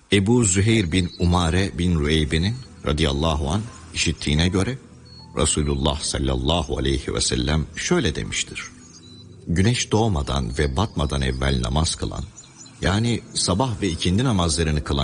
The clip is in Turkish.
Ebu Züheyr bin Umare bin Rüeybe'nin radıyallahu anh işittiğine göre Resulullah sallallahu aleyhi ve sellem şöyle demiştir: Güneş doğmadan ve batmadan evvel namaz kılan, yani sabah ve ikindi namazlarını kılan